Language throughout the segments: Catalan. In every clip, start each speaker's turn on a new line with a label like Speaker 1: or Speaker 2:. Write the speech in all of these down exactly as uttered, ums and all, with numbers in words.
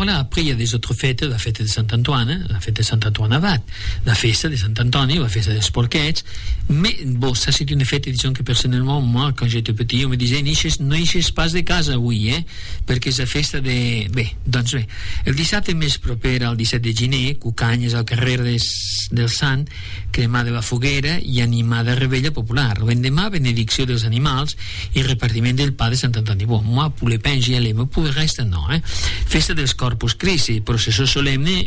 Speaker 1: voilà, après il y a des autres fêtes, la fête de Sant Antoine, la fête de Sant Antoine Abat, la festa de Sant Antoni, la festa des porquets, mais bon, ça c'est une fête, disons que personnellement, moi, quand j'étais petit, on me disait, no eixes pas de casa avui, eh, perquè és la festa de... Bé, doncs bé, el dissabte més proper al disset de gener, cucanyes al carrer des, del Sant, cremada de la foguera i animada rebella popular. L'endemà, benedicció dels animals i repartiment del pa de Sant Antoni. Bon, moi, pour le pain, j'y allais, mais pour le reste, no, eh? Festa dels Corpus Christi, processó solemne,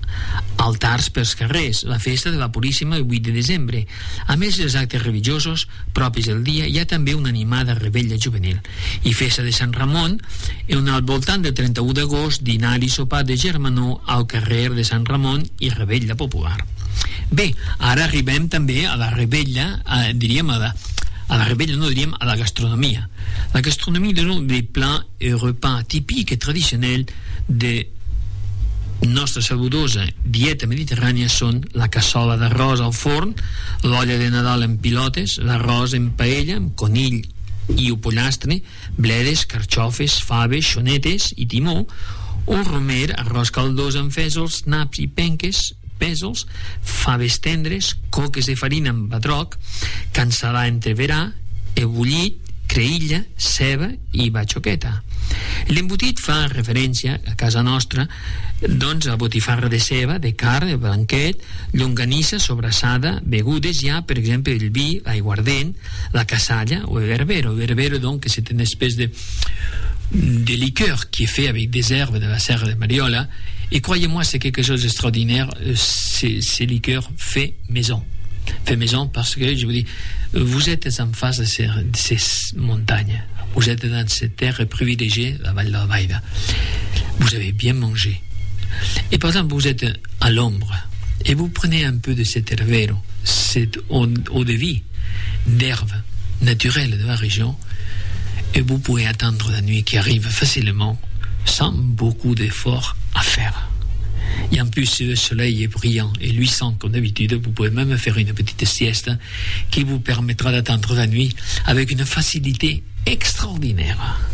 Speaker 1: altars pels carrers, la festa de la Puríssima el vuit de desembre. A més dels actes religiosos propis del dia, hi ha també una animada rebella juvenil. I festa de Sant Ramon, on al voltant del trenta-u d'agost, dinar i sopar de germanor al carrer de Sant Ramon i rebella popular. Bé, ara arribem també a la rebella, a, diríem a la a la rebella, no diríem a la gastronomia. La gastronomie donne des plats et repas typiques et traditionnels de nostra saludosa dieta mediterrània són la cassola d'arròs al forn, l'olla de Nadal en pilotes, l'arròs en paella amb conill i o pollastre, bledes, carxofes, faves, xonetes i timó, o romer, arròs caldós amb fèsols, naps i penques, pèsols, faves tendres, coques de farina amb batroc, cansalà entreverà, ebullit, creïlla, ceba i batxoqueta. L'embotit fa referència a casa nostra doncs a botifarra de ceba, de carn, de blanquet, llonganissa, sobrassada, begudes ja, per exemple, el vi, l'aiguardent, la cassalla o el verbero. El verbero, donc, c'est une espèce de de liqueur qui est fait avec des herbes de la serre de Mariola, et croyez-moi, c'est quelque chose d'extraordinaire, ces, ces liqueurs fait maison. Fait maison parce que, je vous dis, vous êtes en face de ces, de ces montagnes, vous êtes dans cette terre privilégiée, la Val d'Albaida, vous avez bien mangé, et par exemple, vous êtes à l'ombre, et vous prenez un peu de cet herbero, cette eau, eau de vie, d'herbe naturelle de la région, et vous pouvez attendre la nuit qui arrive facilement, sans beaucoup d'efforts à faire. Et en plus, si le soleil est brillant et luisant comme d'habitude, vous pouvez même faire une petite sieste qui vous permettra d'attendre la nuit avec une facilité extraordinaire.